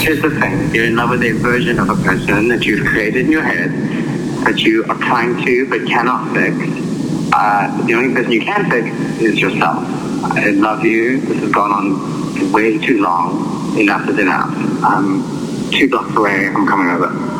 Here's the thing. You're in love with a version of a person that you've created in your head that you are trying to but cannot fix. The only person you can fix is yourself. I love you. This has gone on way too long. Enough is enough. I'm 2 blocks away. I'm coming over.